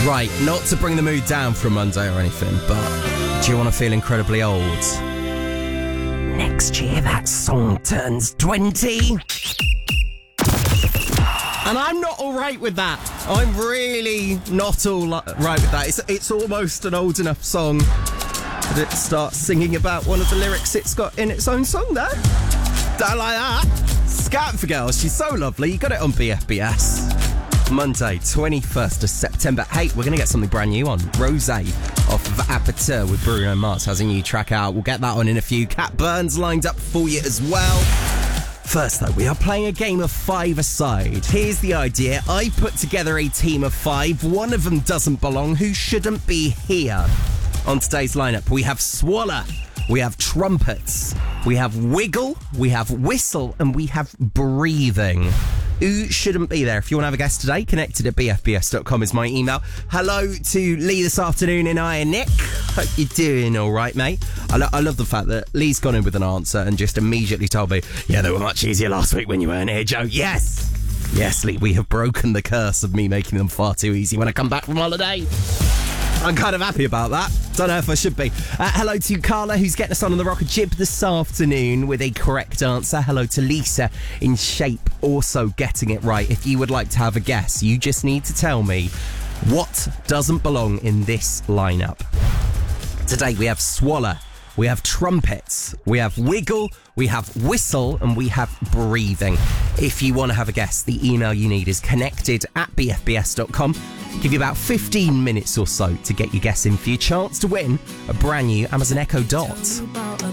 Right, not to bring the mood down for a Monday or anything, but do you want to feel incredibly old? Next year that song turns 20. And I'm not all right with that. I'm really not all right with that. It's almost an old enough song that it starts singing about one of the lyrics it's got in its own song there. Don't like that. Scout for Girls, she's so lovely. You got it on BFBS. Monday, 21st of September. Hey, we're going to get something brand new on. Rosé off of Aperture with Bruno Mars has a new track out. We'll get that on in a few. Cat Burns lined up for you as well. First, though, we are playing a game of 5-a-side. Here's the idea. I put together a team of 5. One of them doesn't belong. Who shouldn't be here? On today's lineup, we have Swallow, we have Trumpets, we have Wiggle, we have Whistle, and we have Breathing. Who shouldn't be there? If you want to have a guess today, connected at bfbs.com is my email. Hello to Lee this afternoon in Iron Nick. Hope you're doing all right, mate. I love the fact that Lee's gone in with an answer and just immediately told me, yeah, they were much easier last week when you weren't here, Joe. Yes! Yes, Lee, we have broken the curse of me making them far too easy when I come back from holiday. I'm kind of happy about that. Don't know if I should be. Hello to Carla, who's getting us on the Rocket Jib this afternoon with a correct answer. Hello to Lisa in Shape, also getting it right. If you would like to have a guess, you just need to tell me what doesn't belong in this lineup. Today we have Swallow, we have Trumpets, we have Wiggle, we have Whistle, and we have Breathing. If you want to have a guess, the email you need is connected at bfbs.com. Give you about 15 minutes or so to get your guess in for your chance to win a brand new Amazon Echo Dot.